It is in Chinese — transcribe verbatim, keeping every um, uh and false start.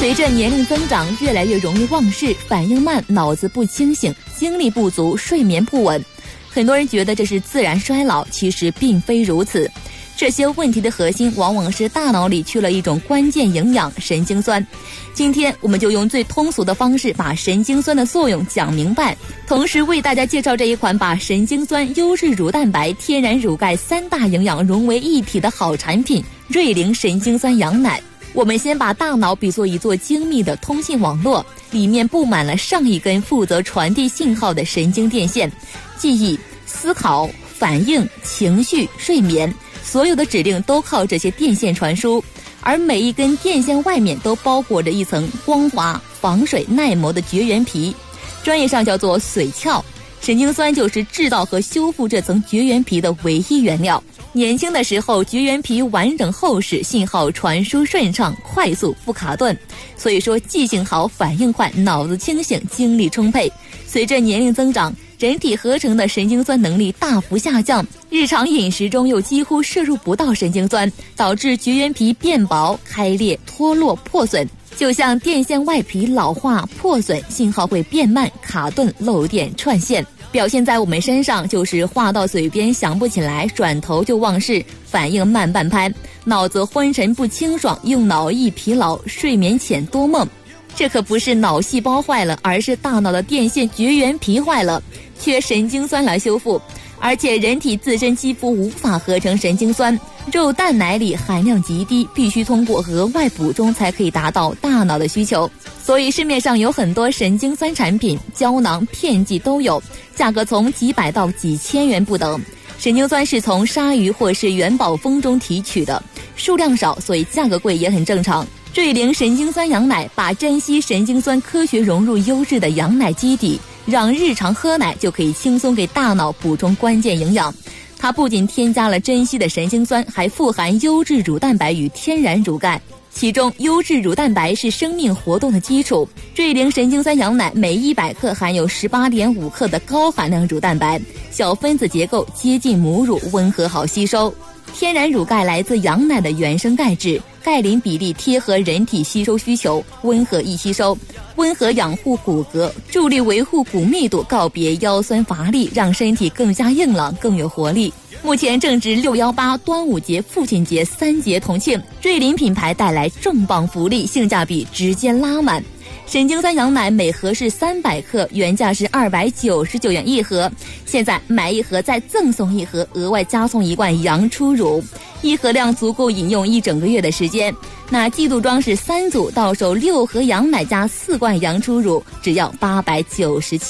随着年龄增长，越来越容易忘事，反应慢，脑子不清醒，精力不足，睡眠不稳。很多人觉得这是自然衰老，其实并非如此。这些问题的核心往往是大脑里缺了一种关键营养——神经酸。今天我们就用最通俗的方式把神经酸的作用讲明白，同时为大家介绍这一款把神经酸、优质乳蛋白、天然乳钙三大营养融为一体的好产品——瑞灵神经酸羊奶。我们先把大脑比作一座精密的通信网络，里面布满了上亿根负责传递信号的神经电线，记忆、思考、反应、情绪、睡眠，所有的指令都靠这些电线传输。而每一根电线外面都包裹着一层光滑、防水、耐磨的绝缘皮，专业上叫做髓鞘。神经酸就是制造和修复这层绝缘皮的唯一原料。年轻的时候，绝缘皮完整厚实，信号传输顺畅、快速不卡顿，所以说记性好、反应快、脑子清醒、精力充沛。随着年龄增长，人体合成的神经酸能力大幅下降，日常饮食中又几乎摄入不到神经酸，导致绝缘皮变薄、开裂、脱落、破损。就像电线外皮老化破损，信号会变慢、卡顿、漏电、串线。表现在我们身上就是话到嘴边想不起来，转头就忘事，反应慢半拍，脑子昏沉不清爽，用脑易疲劳，睡眠浅多梦。这可不是脑细胞坏了，而是大脑的电线绝缘皮坏了，缺神经酸来修复。而且人体自身肌肤无法合成神经酸，肉蛋奶里含量极低，必须通过额外补充才可以达到大脑的需求。所以市面上有很多神经酸产品，胶囊、片剂都有，价格从几百到几千元不等。神经酸是从鲨鱼或是元宝蜂中提取的，数量少，所以价格贵也很正常。瑞灵神经酸羊奶把珍稀神经酸科学融入优质的羊奶基底，让日常喝奶就可以轻松给大脑补充关键营养。它不仅添加了珍稀的神经酸，还富含优质乳蛋白与天然乳钙。其中优质乳蛋白是生命活动的基础，瑞灵神经酸羊奶每一百克含有 十八点五 克的高含量乳蛋白，小分子结构接近母乳，温和好吸收。天然乳钙来自羊奶的原生钙质，钙磷比例贴合人体吸收需求，温和易吸收，温和养护骨骼，助力维护骨密度，告别腰酸乏力，让身体更加硬朗，更有活力。目前正值六一八、端午节、父亲节三节同庆，瑞灵品牌带来重磅福利，性价比直接拉满。神经酸羊奶每盒是三百克，原价是二百九十九元一盒，现在买一盒再赠送一盒，额外加送一罐羊初乳，一盒量足够饮用一整个月的时间。那季度装是三组，到手六盒羊奶加四罐羊初乳，只要八百九十七。